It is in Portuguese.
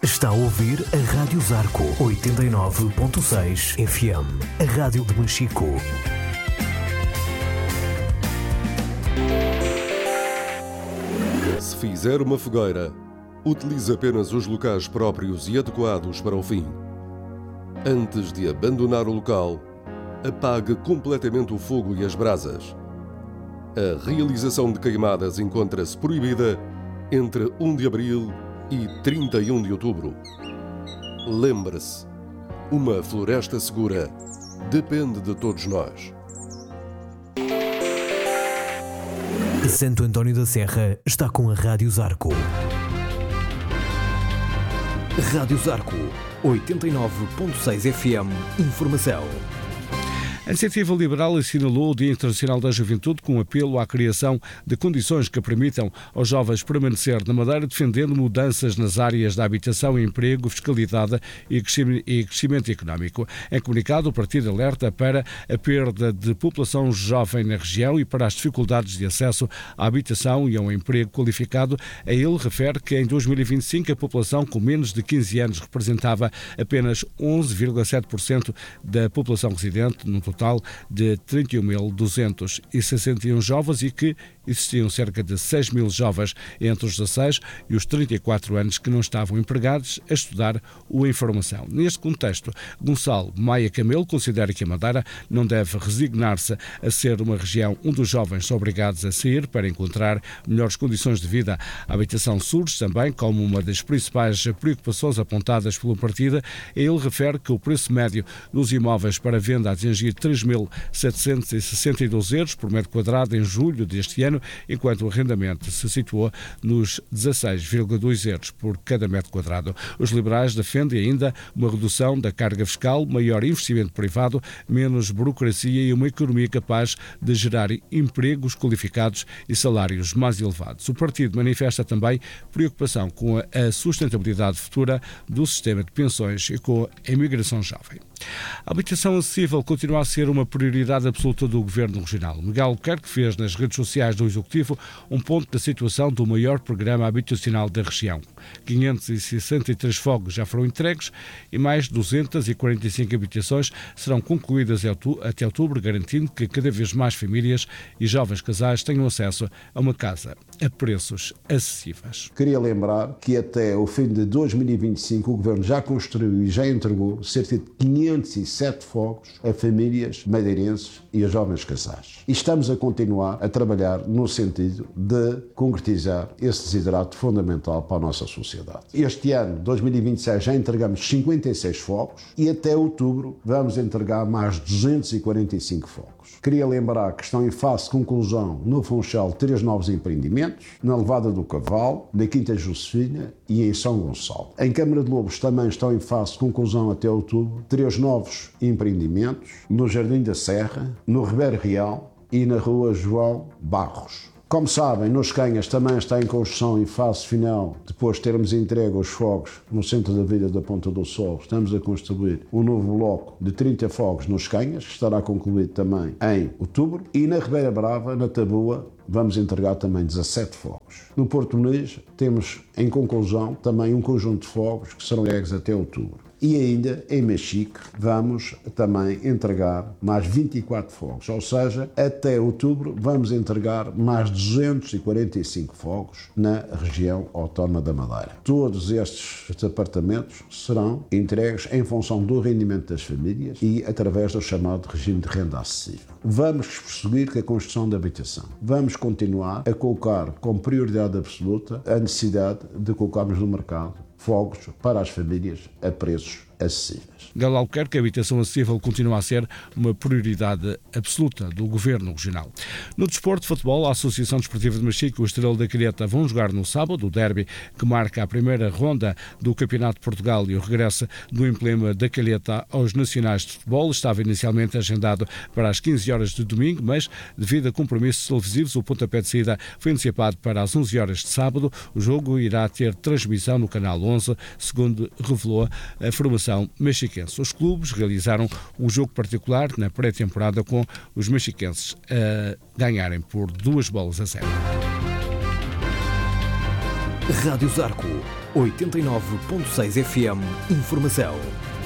Está a ouvir a Rádio Zarco 89.6 FM, a rádio de Machico. Se fizer uma fogueira, utilize apenas os locais próprios e adequados para o fim. Antes de abandonar o local, apague completamente o fogo e as brasas. A realização de queimadas encontra-se proibida entre 1 de abril e 31 de outubro. Lembre-se, uma floresta segura depende de todos nós. Santo António da Serra está com a Rádio Zarco. Rádio Zarco 89.6 FM. Informação. A Iniciativa Liberal assinalou o Dia Internacional da Juventude com um apelo à criação de condições que permitam aos jovens permanecer na Madeira, defendendo mudanças nas áreas da habitação, emprego, fiscalidade e crescimento económico. Em comunicado, o partido alerta para a perda de população jovem na região e para as dificuldades de acesso à habitação e a um emprego qualificado. A ele refere que em 2025 a população com menos de 15 anos representava apenas 11,7% da população residente, num total de 31.261 jovens, e que existiam cerca de 6.000 jovens entre os 16 e os 34 anos que não estavam empregados a estudar ou em formação. Neste contexto, Gonçalo Maia Camelo considera que a Madeira não deve resignar-se a ser uma região onde os jovens são obrigados a sair para encontrar melhores condições de vida. A habitação surge também como uma das principais preocupações apontadas pelo partido. Ele refere que o preço médio dos imóveis para venda atingiu 3.762 euros por metro quadrado em julho deste ano, enquanto o arrendamento se situou nos 16,2 euros por cada metro quadrado. Os liberais defendem ainda uma redução da carga fiscal, maior investimento privado, menos burocracia e uma economia capaz de gerar empregos qualificados e salários mais elevados. O partido manifesta também preocupação com a sustentabilidade futura do sistema de pensões e com a imigração jovem. A habitação acessível continua a ser uma prioridade absoluta do Governo Regional. Miguel Albuquerque fez nas redes sociais do Executivo um ponto da situação do maior programa habitacional da região. 563 fogos já foram entregues e mais 245 habitações serão concluídas até outubro, garantindo que cada vez mais famílias e jovens casais tenham acesso a uma casa a preços acessíveis. Queria lembrar que até o fim de 2025 o Governo já construiu e já entregou cerca de 507 fogos a famílias madeirenses e a jovens casais. E estamos a continuar a trabalhar no sentido de concretizar esse desidrato fundamental para a nossa sociedade. Este ano, 2026, já entregamos 56 fogos e até outubro vamos entregar mais 245 fogos. Queria lembrar que estão em fase de conclusão no Funchal 3 novos empreendimentos, na Levada do Cavalo, na Quinta Josefina e em São Gonçalo. Em Câmara de Lobos também estão em fase de conclusão até outubro 3 novos empreendimentos, no Jardim da Serra, no Ribeiro Real e na Rua João Barros. Como sabem, nos Canhas também está em construção em fase final, depois de termos entregue os fogos no centro da Vila da Ponta do Sol. Estamos a construir um novo bloco de 30 fogos nos Canhas, que estará concluído também em outubro. E na Ribeira Brava, na Taboa, vamos entregar também 17 fogos. No Porto Muniz temos em conclusão também um conjunto de fogos que serão entregues até outubro. E ainda em Machico vamos também entregar mais 24 fogos, ou seja, até outubro vamos entregar mais 245 fogos na região autónoma da Madeira. Todos estes apartamentos serão entregues em função do rendimento das famílias e através do chamado regime de renda acessível. Vamos prosseguir com a construção de habitação. Vamos continuar a colocar como prioridade absoluta a necessidade de colocarmos no mercado fogos para as famílias a preços acessíveis. Miguel Albuquerque, a habitação acessível continua a ser uma prioridade absoluta do Governo Regional. No desporto de futebol, a Associação Desportiva de Machico e o Estrela da Calheta vão jogar no sábado o derby que marca a primeira ronda do Campeonato de Portugal e o regresso do emblema da Calheta aos nacionais de futebol. Estava inicialmente agendado para as 15 horas de domingo, mas devido a compromissos televisivos, o pontapé de saída foi antecipado para as 11 horas de sábado. O jogo irá ter transmissão no Canal 11, segundo revelou a formação mexiquense. Os clubes realizaram um jogo particular na pré-temporada com os mexiquenses a ganharem por 2-0. Rádio Zarco, 89.6 FM. Informação.